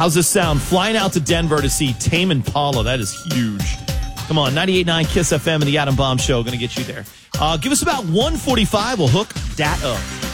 How's this sound? Flying out to Denver to see Tame Impala. That is huge. Come on, 98.9 KISS FM and the Adam Bomb Show. Going to get you there. Give us about 1:45. We'll hook that up.